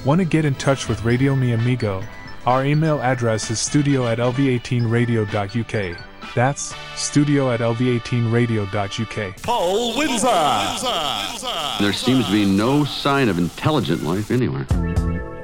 Want to get in touch with Radio Mi Amigo? Our email address is studio@lv18radio.uk. That's studio@lv18radio.uk. Paul Windsor. There seems to be no sign of intelligent life anywhere.